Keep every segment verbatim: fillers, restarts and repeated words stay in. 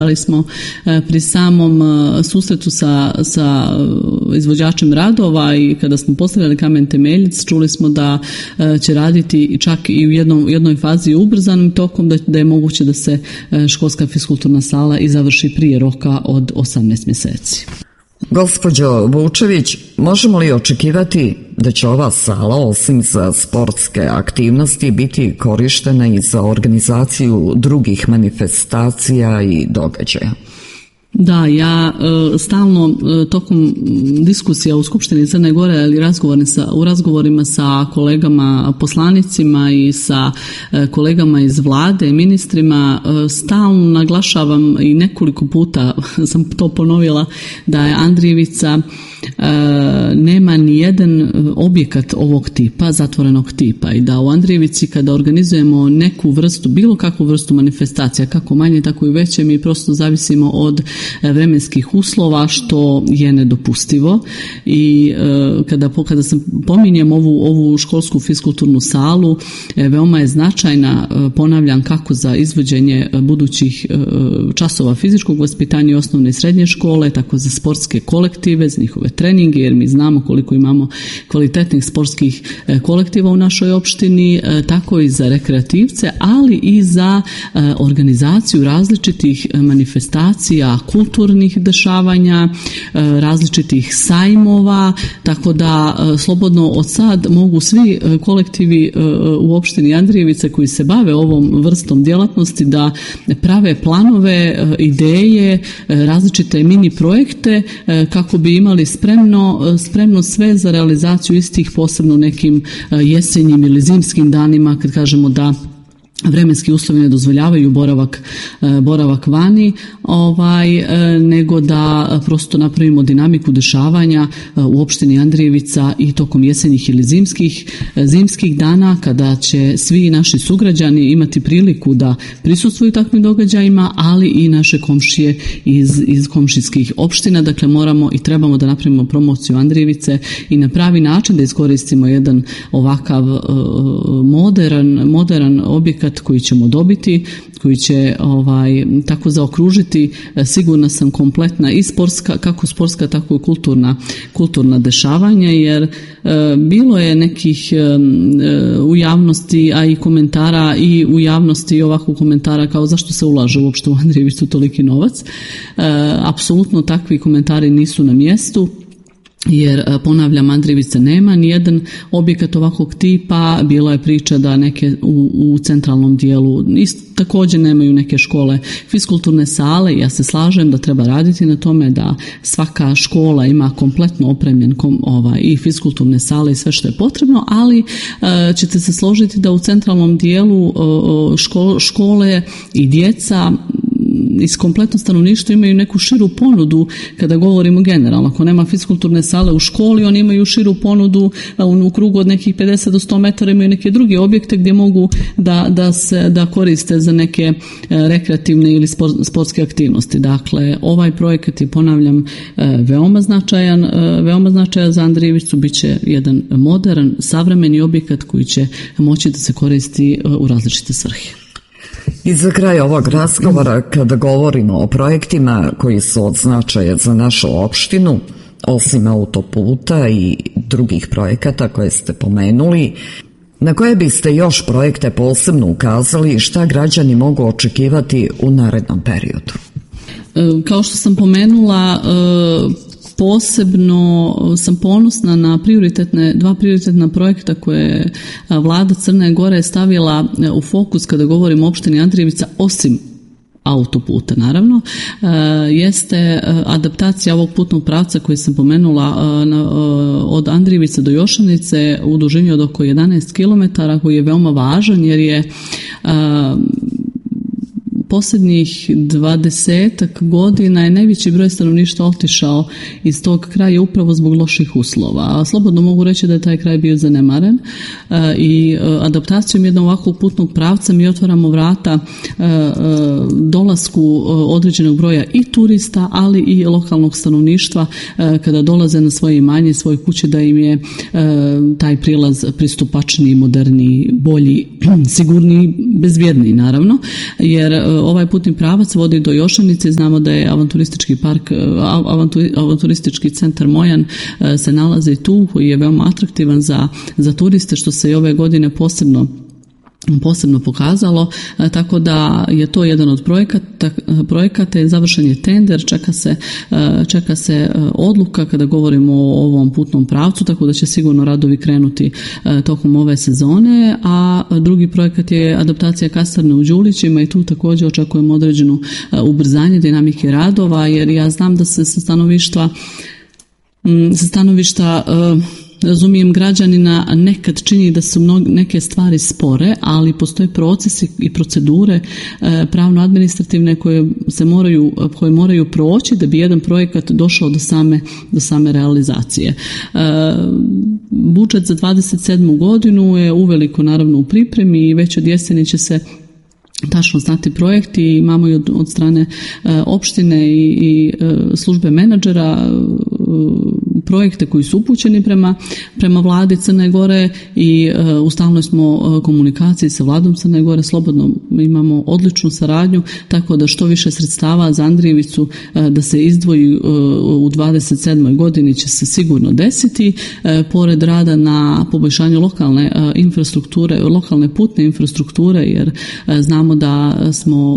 Ali smo pri samom susretu sa, sa izvođačem radova i kada smo postavljali kamen temeljac, čuli smo da će raditi čak i u jednom, jednoj fazi ubrzanim tokom, da, da je moguće da se školska fiskulturna sala i završi prije roka od osamnaest mjeseci. Gospođo Vučević, možemo li očekivati da će ova sala osim za sportske aktivnosti biti korištena i za organizaciju drugih manifestacija i događaja? Da, ja e, stalno e, tokom diskusija u Skupštini Crne Gore, ali razgovorni sa, u razgovorima sa kolegama poslanicima i sa e, kolegama iz vlade i ministrima e, stalno naglašavam i nekoliko puta sam to ponovila da je Andrijevica e, nema ni jedan objekat ovog tipa, zatvorenog tipa, i da u Andrijevici kada organizujemo neku vrstu, bilo kakvu vrstu manifestacija, kako manje tako i veće, mi prosto zavisimo od vremenskih uslova, što je nedopustivo. I e, kada, kada sam pominjem ovu, ovu školsku fiskulturnu salu, e, veoma je značajna, e, ponavljam, kako za izvođenje budućih e, časova fizičkog vaspitanja osnovne i srednje škole, tako za sportske kolektive, za njihove treninge, jer mi znamo koliko imamo kvalitetnih sportskih e, kolektiva u našoj opštini, e, tako i za rekreativce, ali i za e, organizaciju različitih manifestacija, kulturnih dešavanja, različitih sajmova, tako da slobodno od sad mogu svi kolektivi u opštini Andrijevica koji se bave ovom vrstom djelatnosti da prave planove, ideje, različite mini projekte kako bi imali spremno, spremno sve za realizaciju istih, posebno nekim jesenjim ili zimskim danima kad kažemo da vremenski uslovi ne dozvoljavaju boravak, boravak vani, ovaj, nego da prosto napravimo dinamiku dešavanja u opštini Andrijevica i tokom jesenjih ili zimskih, zimskih dana, kada će svi naši sugrađani imati priliku da prisustvuju takvim događajima, ali i naše komšije iz, iz komšijskih opština. Dakle, moramo i trebamo da napravimo promociju Andrijevice i na pravi način da iskoristimo jedan ovakav modern, modern objekat koji ćemo dobiti, koji će ovaj, tako zaokružiti, sigurna sam, kompletna i sportska, kako sportska, tako i kulturna, kulturna dešavanja, jer e, bilo je nekih e, u javnosti, a i komentara i u javnosti i ovako komentara kao zašto se ulaže uopšte u Andrijevicu toliki novac. E, apsolutno takvi komentari nisu na mjestu. Jer, ponavljam, Andrijevica nema nijedan objekat ovakvog tipa. Bila je priča da neke u, u centralnom dijelu isto, također nemaju neke škole fiskulturne sale. Ja se slažem da treba raditi na tome da svaka škola ima kompletno opremljen kom, ovaj, i fiskulturne sale i sve što je potrebno, ali e, ćete se složiti da u centralnom dijelu e, ško, škole i djeca iz kompletno stanovništva imaju neku širu ponudu kada govorimo generalno. Ako nema fiskulturne sale u školi, oni imaju širu ponudu u krugu od nekih pedeset do sto metara, imaju neke druge objekte gdje mogu da, da se da koriste za neke rekreativne ili sportske aktivnosti. Dakle, ovaj projekat je, ponavljam, veoma značajan, veoma značajan za Andrijevicu. Biće jedan modern, savremeni objekat koji će moći da se koristi u različite svrhe. I za kraj ovog razgovora, kada govorimo o projektima koji su od značaja za našu opštinu, osim autoputa i drugih projekata koje ste pomenuli, na koje biste još projekte posebno ukazali i šta građani mogu očekivati u narednom periodu? Kao što sam pomenula, posebno sam ponosna na prioritetne, dva prioritetna projekta koje je vlada Crne Gore stavila u fokus kada govorimo o opštini Andrijevica, osim autoputa naravno, jeste adaptacija ovog putnog pravca koji sam pomenula od Andrijevice do Jošanice u dužini od oko jedanaest kilometara, koji je veoma važan jer je posljednjih dvadesetak godina je najveći broj stanovništva otišao iz tog kraja upravo zbog loših uslova. A slobodno mogu reći da je taj kraj bio zanemaren i adaptacijom jednog ovakvog putnog pravca mi otvaramo vrata dolasku određenog broja i turista, ali i lokalnog stanovništva kada dolaze na svoje imanje i svoje kuće, da im je taj prilaz pristupačniji, moderniji, bolji, sigurniji, bezbjedniji naravno, jer ovaj putni pravac vodi do Jošanice. Znamo da je avanturistički park, avanturistički centar Mojan se nalazi tu, koji je veoma atraktivan za, za turiste, što se i ove godine posebno posebno pokazalo, tako da je to jedan od projekata, projekata završen je tender, čeka se, čeka se odluka kada govorimo o ovom putnom pravcu, tako da će sigurno radovi krenuti tokom ove sezone, a drugi projekat je adaptacija kasarne u Đulićima i tu također očekujemo određenu ubrzanje dinamike radova, jer ja znam da se sa stanovišta sa stanovišta razumijem građanina nekad čini da su mnog, neke stvari spore, ali postoje procesi i procedure pravno-administrativne koje se moraju, koje moraju proći da bi jedan projekat došao do same, do same realizacije. Budžet za dvadeset sedmu godinu je uveliko naravno u pripremi i već od jeseni će se tačno znati projekti i imamo i od, od strane e, opštine i, i e, službe menadžera e, projekte koji su upućeni prema, prema vladi Crne Gore i e, u stalnoj smo e, komunikaciji sa vladom Crne Gore, slobodno imamo odličnu saradnju, tako da što više sredstava za Andrijevicu e, da se izdvoji e, u dvadeset sedmoj godini će se sigurno desiti, e, pored rada na poboljšanju lokalne e, infrastrukture, lokalne putne infrastrukture, jer e, znamo da smo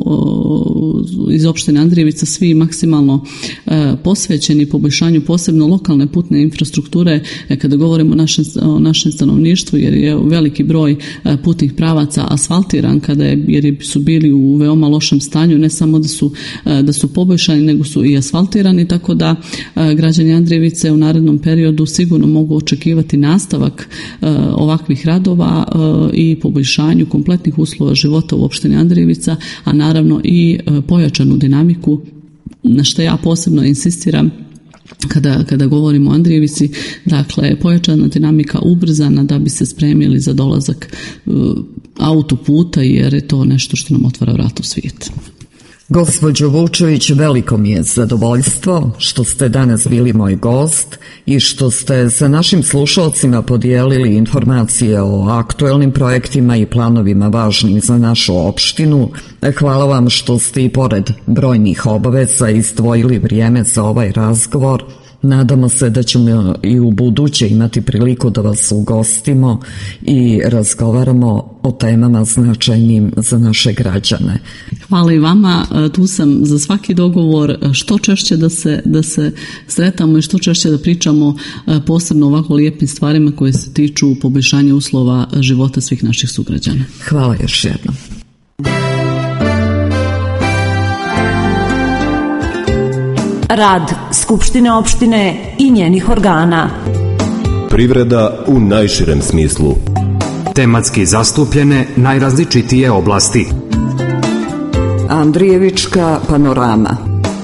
iz opštine Andrijevica svi maksimalno posvećeni poboljšanju posebno lokalne putne infrastrukture kada govorimo o našem, o našem stanovništvu, jer je veliki broj putnih pravaca asfaltiran, kada je, jer su bili u veoma lošem stanju, ne samo da su, da su poboljšani, nego su i asfaltirani, tako da građani Andrijevice u narednom periodu sigurno mogu očekivati nastavak ovakvih radova i poboljšanju kompletnih uslova života u opštini Andrijevica, a naravno i pojačanu dinamiku, na što ja posebno insistiram kada, kada govorimo o Andrijevici, dakle pojačana dinamika ubrzana da bi se spremili za dolazak autoputa, jer je to nešto što nam otvara vrata u svijet. Gospođo Vučević, veliko mi je zadovoljstvo što ste danas bili moj gost i što ste sa našim slušalcima podijelili informacije o aktuelnim projektima i planovima važnim za našu opštinu. Hvala vam što ste i pored brojnih obaveza izdvojili vrijeme za ovaj razgovor. Nadamo se da ćemo i u buduće imati priliku da vas ugostimo i razgovaramo o temama značajnim za naše građane. Hvala i vama, tu sam za svaki dogovor, što češće da se, da se sretamo i što češće da pričamo posebno ovako lijepim stvarima koje se tiču poboljšanja uslova života svih naših sugrađana. Hvala još jednom. Rad Skupštine opštine i njenih organa. Privreda u najširem smislu. Tematski zastupljene najrazličitije oblasti. Andrijevička panorama.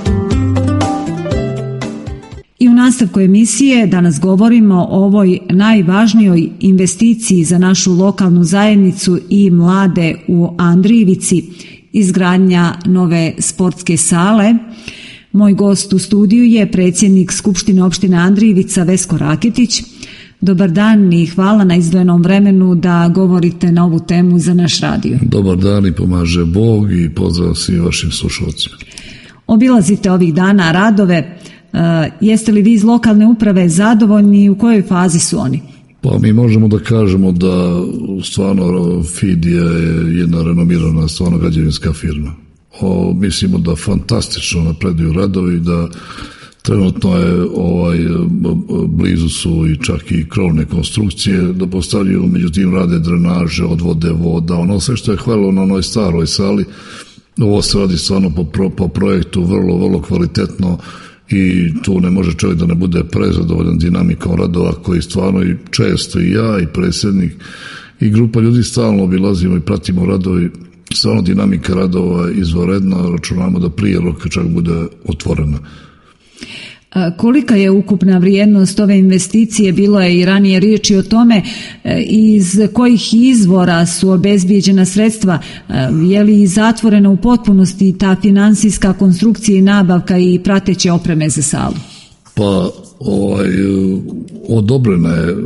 I u nastavku emisije danas govorimo o ovoj najvažnijoj investiciji za našu lokalnu zajednicu i mlade u Andrijevici, izgradnja nove sportske sale. Moj gost u studiju je predsjednik Skupštine opštine Andrijevica Vesko Raketić. Dobar dan i hvala na izdvojenom vremenu da govorite na ovu temu za naš radio. Dobar dan i pomaže Bog i pozdrav svim vašim slušalcima. Obilazite ovih dana radove. Jeste li vi iz lokalne uprave zadovoljni i u kojoj fazi su oni? Pa mi možemo da kažemo da stvarno F I D je jedna renomirana stvarno građevinska firma. O, mislimo da fantastično napreduju radovi, da trenutno je ovaj, blizu su i čak i krovne konstrukcije, da postavljaju, međutim rade drenaže, odvode voda, ono sve što je hvalilo na onoj staroj sali, ovo se radi stvarno po, pro, po projektu vrlo, vrlo kvalitetno i tu ne može čovjek da ne bude prezadovoljan dinamikom radova koji stvarno i često i ja i predsjednik i grupa ljudi stalno obilazimo i pratimo radovi. Stvarno dinamika radova je izvanredna, računamo da prije roka čak bude otvorena. Kolika je ukupna vrijednost ove investicije? Bilo je i ranije riječi o tome, iz kojih izvora su obezbijeđena sredstva, je li zatvorena u potpunosti ta finansijska konstrukcija i nabavka i prateće opreme za salu? Pa ovaj, odobrena je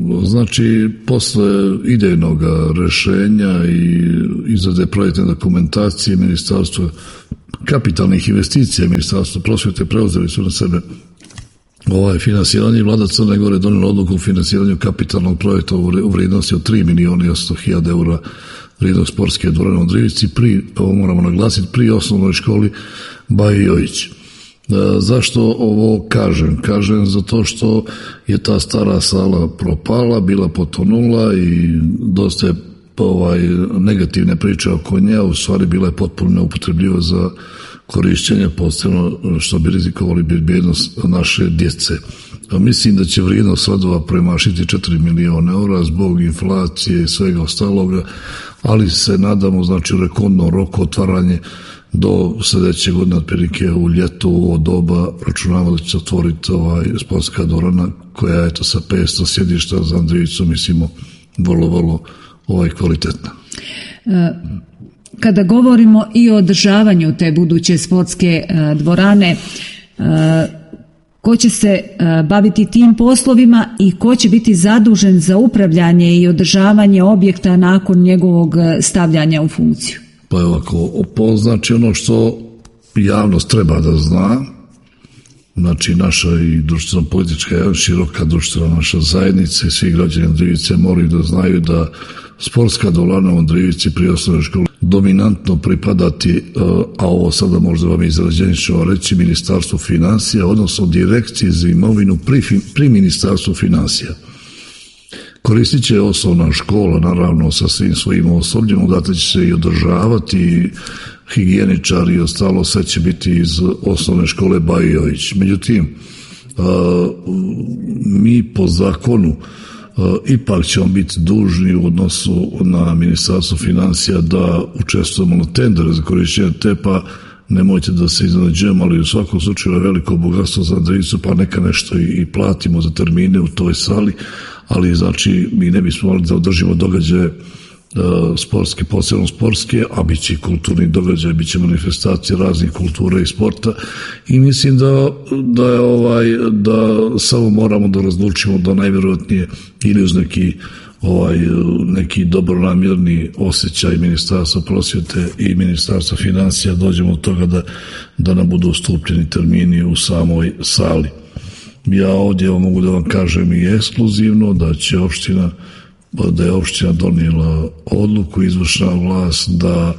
Znači, posle idejnog rešenja i izrade projektne dokumentacije Ministarstvo kapitalnih investicija, Ministarstvo prosvjete preuzeli su na sebe ovaj finansiranje i vlada Crne Gore donijela odluku o finansiranju kapitalnog projekta u vrijednosti od tri miliona i osamsto hiljada eura vrijednost sportske dvorane u Andrijevici, pri, ovo moramo naglasiti, pri osnovnoj školi Baje Jojić. E, zašto ovo kažem? Kažem zato što je ta stara sala propala, bila potonula i dosta je ovaj, negativne priče oko nje, u stvari bila je potpuno neupotrebljiva za korišćenje, posebno što bi rizikovali bezbednost naše djece. A mislim da će vrijednost radova premašiti četiri miliona eura zbog inflacije i svega ostaloga, ali se nadamo, znači, u rekordnom roku otvaranje do sljedeće godine, otprilike u ljetu, u doba, računamo da će se otvoriti ovaj sportska dvorana koja je to sa petsto sjedišta za Andrijevicu, mislimo, vrlo, vrlo ovaj kvalitetna. Kada govorimo i o održavanju te buduće sportske dvorane, ko će se baviti tim poslovima i ko će biti zadužen za upravljanje i održavanje objekta nakon njegovog stavljanja u funkciju? Pa je ovako, znači ono što javnost treba da zna, znači naša i društveno-politička, široka društvena naša zajednica i svi građani Andrijevice moraju da znaju da sportska dvorana u Andrijevici pri osnovnoj školi dominantno pripadati, a ovo sada možda vam izrađenje ću reći, Ministarstvu financija, odnosno Direkciji za imovinu pri, pri Ministarstvu financija. Koristit će osnovna škola, naravno, sa svim svojim osobljem, odatle će se i održavati, higijeničari i ostalo, sve će biti iz osnovne škole Baje Jojić. Međutim, mi po zakonu ipak ćemo biti dužni u odnosu na Ministarstvo financija da učestvujemo na tendere za korišćenje te, pa nemojte da se iznenađujemo, ali u svakom slučaju je veliko bogatstvo za Andrijevicu, pa neka nešto i platimo za termine u toj sali, ali znači mi ne bismo mogli da održimo događaje sportske, posebno sportske, a bit će i kulturni događaj, bit će manifestacije raznih kultura i sporta i mislim da, da je ovaj, da samo moramo da razlučimo da najvjerojatnije ili uz neki ovaj, neki dobronamjerni osjećaj Ministarstva prosvjete i Ministarstva financija dođemo od toga da, da nam budu ustupljeni termini u samoj sali. Ja ovdje mogu da vam kažem i ekskluzivno da će opština da je opština donijela odluku, izvršna vlast da,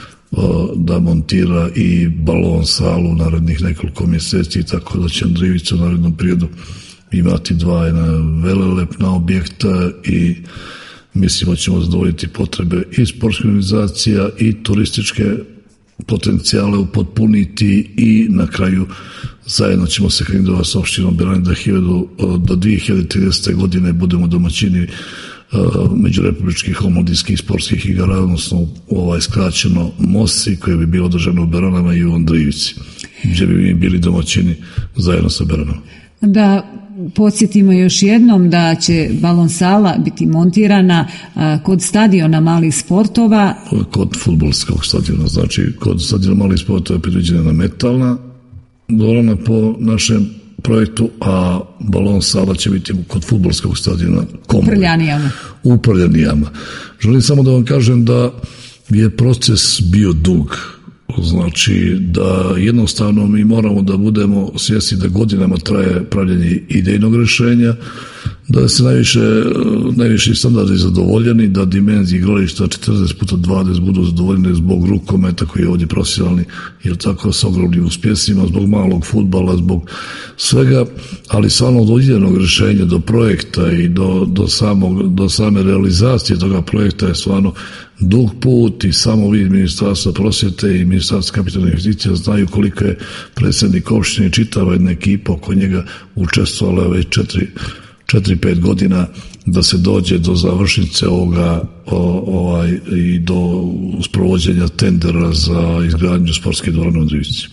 da montira i balon salu u narednih nekoliko mjeseci, tako da će Andrijevica u narednom periodu imati dva jedna velelepna objekta i mislimo da ćemo zadovoljiti potrebe i sportskih organizacija i turističke potencijale upotpuniti i na kraju zajedno ćemo se kandidovati s opštinom Beran da do dvije hiljade tridesete. godine budemo domaćini međurepubličkih omladinskih sportskih igara, odnosno ovaj skraćeno MOSI koje bi bilo održano u Beranama i u Andrijevici, gdje bi mi bili domaćini zajedno sa Beranom. Da podsjetimo još jednom da će balon sala biti montirana a, kod stadiona malih sportova. Kod fudbalskog stadiona, znači kod stadiona malih sportova je predviđena metalna dvorana po našem projektu, a balon sala će biti kod fudbalskog stadiona Komore. Uprljanijama. Uprljanijama. Želim samo da vam kažem da je proces bio dug. Znači da jednostavno mi moramo da budemo svjesni da godinama traje pravljenje idejnog rješenja, da se najviše, najviši standardi zadovoljeni, da dimenzije igrališta četrdeset puta dvadeset budu zadovoljene zbog rukometa koji je ovdje profesionalni, jer tako sa ogromnim uspjesima, zbog malog fudbala, zbog svega, ali stvarno od idejnog rješenja do projekta i do, do, samog, do same realizacije toga projekta je stvarno dug put i samo vi Ministarstva prosvjete i Ministarstva kapitalnih investicija znaju koliko je predsjednik opštine i čitava jedna ekipa oko njega učestvovala već četiri četiri pet godina da se dođe do završnice ovoga o, ovaj, i do sprovođenja tendera za izgradnju sportske dvorane u Andrijevici.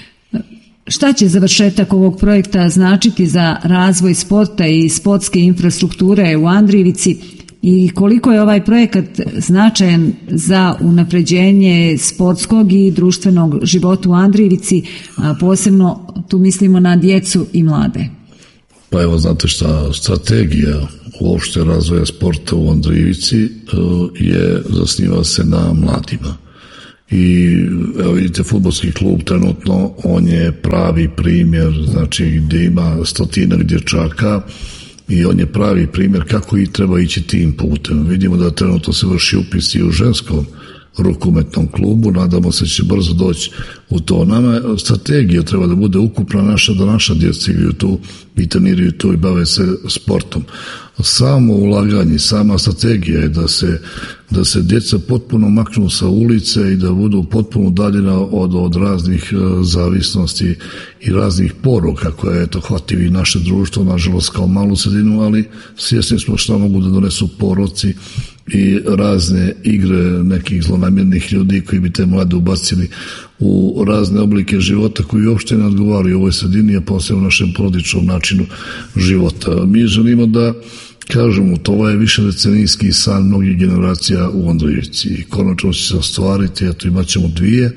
Šta će završetak ovog projekta značiti za razvoj sporta i sportske infrastrukture u Andrijevici i koliko je ovaj projekat značajan za unapređenje sportskog i društvenog života u Andrijevici, a posebno tu mislimo na djecu i mlade? Pa evo, znate šta, strategija uopšte razvoja sporta u Andrijevici je zasniva se na mladima. I evo vidite, fudbalski klub trenutno, on je pravi primjer, znači gdje ima stotinak dječaka i on je pravi primjer kako i treba ići tim putem. Vidimo da trenutno se vrši upis i u ženskom rukometnom klubu, nadamo se će brzo doći u to. Nama strategija treba da bude ukupna naša, da naša djeca igraju tu i treniraju tu i bave se sportom. Samo ulaganje, sama strategija je da se, da se djeca potpuno maknu sa ulice i da budu potpuno udaljena od, od raznih zavisnosti i raznih poruka koje je to hvativi naše društvo, nažalost kao malu sredinu, ali svjesni smo što mogu da donesu poroci i razne igre nekih zlonamjernih ljudi koji bi te mlade ubacili u razne oblike života koji uopšte ne odgovaraju ovoj sredini, a posebno našem porodičnom načinu života. Mi želimo da kažemo, to je više decenijski san mnogih generacija u Andrijevici i konačno će se ostvariti. Eto, imat ćemo dvije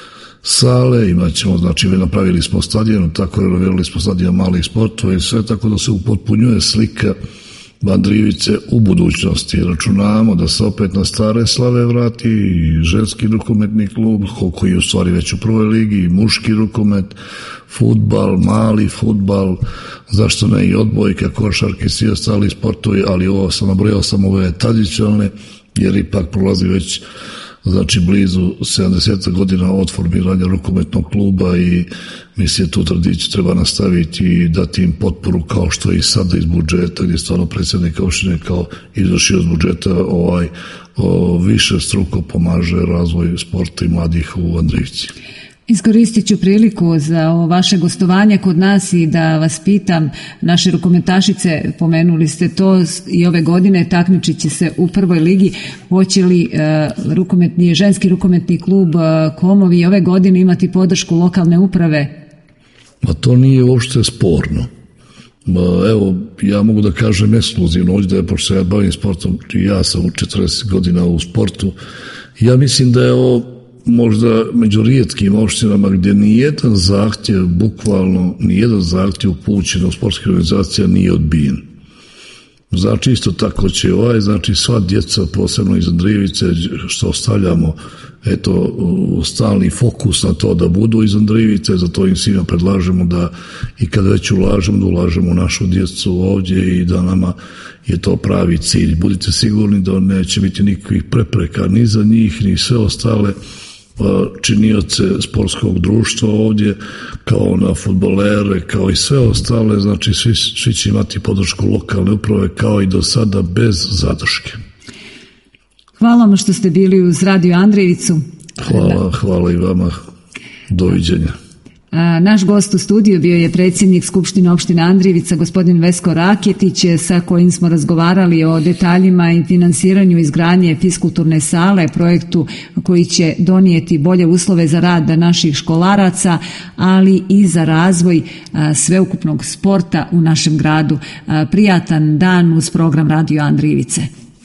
sale, imat ćemo, znači napravili smo stadion, tako renovirali smo stadion malih sportova i sve, tako da se upotpunjuje slika Andrijevice u budućnosti. Računamo da se opet na stare slave vrati i ženski rukometni klub, koji je u stvari već u prvoj ligi, i muški rukomet, fudbal, mali fudbal, zašto ne i odbojka, košarke, svi ostali sportovi, ali ovo sam nabrojao sam ove tradicionalne, jer ipak prolazi već znači blizu sedamdeset godina od formiranja rukometnog kluba i mislim tu tradiciju treba nastaviti i dati im potporu kao što je i sada iz budžeta, gdje stvarno predsjednik opštine kao izvršioc budžeta ovaj, o, više struko pomaže razvoj sporta i mladih u Andrijevici. Iskoristit ću priliku za ovo vaše gostovanje kod nas i da vas pitam, naše rukometašice, pomenuli ste to, i ove godine takmičit će se u prvoj ligi, hoće li uh, rukometni, ženski rukometni klub uh, Komovi ove godine imati podršku lokalne uprave? Ma to nije uopšte sporno. Ma, evo, ja mogu da kažem ekskluzivno ovdje da je, pošto ja bavim sportom, ja sam u četrdeset godina u sportu, ja mislim da je ovo možda među rijetkim opštinama gdje nijedan zahtjev, bukvalno nijedan zahtjev upućen u sportskih organizacija nije odbijen. Znači isto tako će ovaj, znači sva djeca, posebno iz Andrijevice, što ostavljamo eto, stalni fokus na to da budu iz Andrijevice, zato im svima predlažemo da i kad već ulažemo, da ulažemo u našu djecu ovdje i da nama je to pravi cilj. Budite sigurni da neće biti nikakvih prepreka ni za njih, ni sve ostale činioce sportskog društva ovdje, kao na fudbalere, kao i sve ostale, znači svi, svi će imati podršku lokalne uprave kao i do sada bez zadrške. Hvala vam što ste bili uz Radio Andrijevicu. Hvala, hvala i vama. Doviđenja. A, naš gost u studiju bio je predsjednik Skupštine opštine Andrijevica, gospodin Vesko Raketić, sa kojim smo razgovarali o detaljima i finansiranju izgradnje fiskulturne sale, projektu koji će donijeti bolje uslove za rad naših školaraca, ali i za razvoj a, sveukupnog sporta u našem gradu. A, prijatan dan uz program Radio Andrijevice.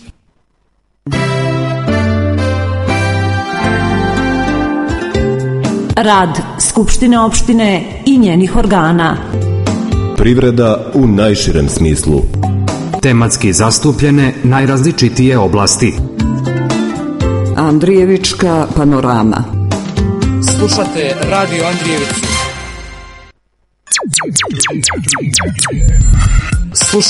Rad Skupštine opštine i njenih organa. Privreda u najširem smislu. Tematski zastupljene najrazličitije oblasti. Andrijevička panorama. Slušate Radio Andrijevicu. Slušate